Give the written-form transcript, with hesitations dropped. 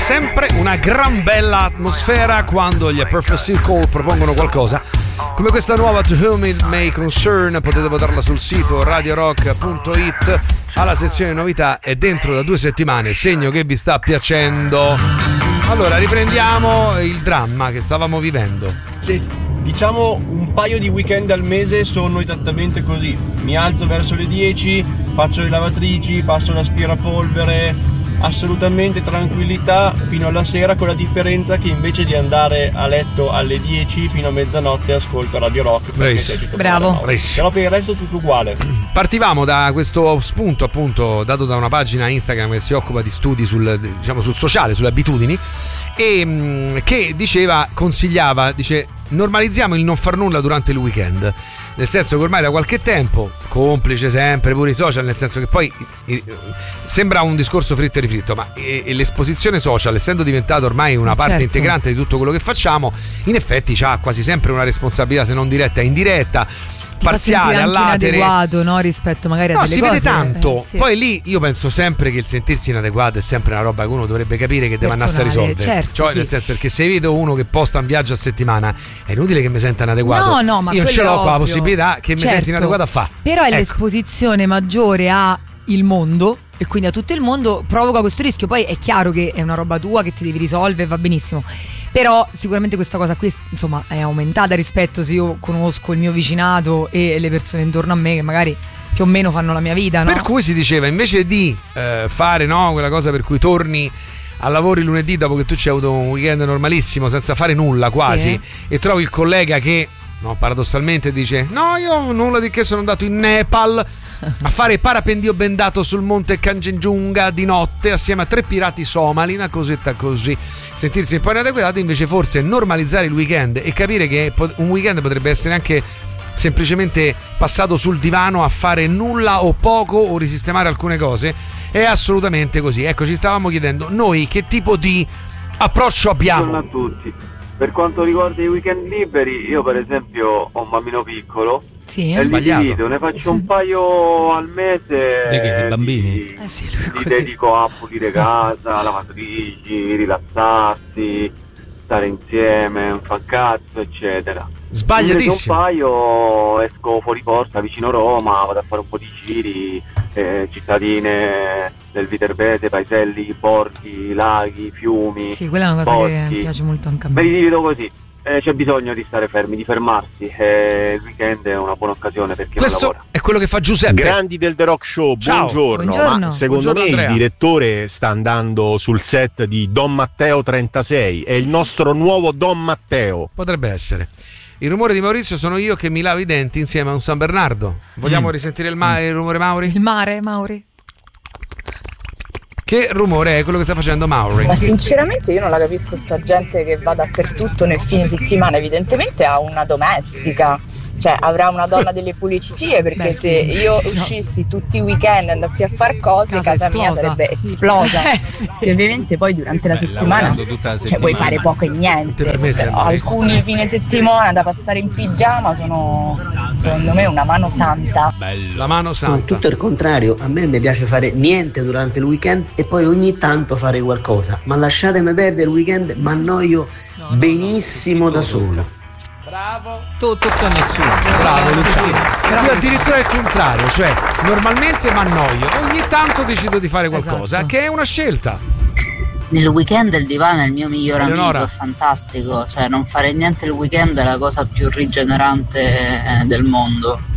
sempre una gran bella atmosfera quando gli A Perfect Circle propongono qualcosa come questa nuova To Whom It May Concern. Potete votarla sul sito radiorock.it alla sezione novità, e dentro da 2 settimane, segno che vi sta piacendo. Allora riprendiamo il dramma che stavamo vivendo. Sì, diciamo un paio di weekend al mese sono esattamente così. Mi alzo verso le 10, faccio le lavatrici, passo l'aspirapolvere, assolutamente tranquillità fino alla sera, con la differenza che invece di andare a letto alle 10 fino a mezzanotte ascolto Radio Rock. Bravo. Però per il resto tutto uguale. Partivamo da questo spunto appunto dato da una pagina Instagram che si occupa di studi sul sociale, sulle abitudini, e che consigliava, normalizziamo il non far nulla durante il weekend. Nel senso che ormai da qualche tempo, complice sempre pure i social, nel senso che poi sembra un discorso fritto e rifritto, ma l'esposizione social, essendo diventata ormai una parte integrante di tutto quello che facciamo, in effetti c'ha quasi sempre una responsabilità, se non diretta e indiretta, parziale, all'atere, inadeguato, no? Rispetto magari a delle si cose. vede tanto. Sì. Poi lì io penso sempre che il sentirsi inadeguato è sempre una roba che uno dovrebbe capire che deve andare a risolvere. Certo, nel senso, perché se vedo uno che posta un viaggio a settimana è inutile che mi senta inadeguato. No, ma io ce l'ho qua la possibilità che mi certo, senti inadeguato a fa. Però è l'esposizione maggiore a il mondo, e quindi a tutto il mondo provoca questo rischio. Poi è chiaro che è una roba tua che ti devi risolvere, va benissimo, però sicuramente questa cosa qui insomma è aumentata rispetto se io conosco il mio vicinato e le persone intorno a me che magari più o meno fanno la mia vita, no? Per cui si diceva, invece di fare quella cosa per cui torni al lavoro il lunedì dopo che tu ci hai avuto un weekend normalissimo senza fare nulla quasi, e trovi il collega che paradossalmente dice no, io nulla di che, sono andato in Nepal a fare parapendio bendato sul monte Kanchenjunga di notte assieme a 3 pirati somali, una cosetta così, sentirsi un po' inadeguato. Invece forse normalizzare il weekend e capire che un weekend potrebbe essere anche semplicemente passato sul divano a fare nulla o poco o risistemare alcune cose, è assolutamente così. Ecco, ci stavamo chiedendo noi che tipo di approccio abbiamo. Buongiorno a tutti. Per quanto riguarda i weekend liberi, io per esempio ho un bambino piccolo, sì, e li divido, ne faccio un paio al mese. Dei bambini? Li dedico a pulire casa, lavatrici, rilassarsi, stare insieme, un fancazzo, eccetera. Sbagliatissimo. Un paio esco fuori porta vicino Roma, vado a fare un po' di giri, cittadine del Viterbese, paeselli, borghi, laghi, fiumi. Sì, quella è una cosa che mi piace molto anche a me. Me li divido così. C'è bisogno di stare fermi, di fermarsi. Il weekend è una buona occasione per chi non lavora. Questo è quello che fa Giuseppe. Grandi del The Rock Show, buongiorno. Ma secondo me Andrea. il direttore sta andando sul set di Don Matteo 36. È il nostro nuovo Don Matteo. Potrebbe essere. Il rumore di Maurizio sono io che mi lavo i denti insieme a un San Bernardo. Vogliamo risentire il rumore Mauri? Il mare, Mauri. Che rumore è quello che sta facendo Mauri? Ma sinceramente io non la capisco sta gente che va dappertutto nel fine settimana. Evidentemente ha una domestica, cioè avrà una donna delle pulizie, perché se io uscissi tutti i weekend e andassi a far cose, casa mia sarebbe esplosa. Che ovviamente poi durante la settimana, cioè puoi fare poco e niente. Alcuni fine settimana da passare in pigiama sono secondo me una mano santa. La mano santa. No, tutto il contrario, a me mi piace fare niente durante il weekend e poi ogni tanto fare qualcosa, ma lasciatemi perdere il weekend, mi annoio benissimo da solo. Bravo. Tutto a nessuno. Bravo Luciano. Io addirittura il contrario, cioè normalmente mi annoio, ogni tanto decido di fare qualcosa, che è una scelta. Nel weekend il divano è il mio miglior Eleonora. amico, è fantastico, cioè non fare niente il weekend è la cosa più rigenerante del mondo.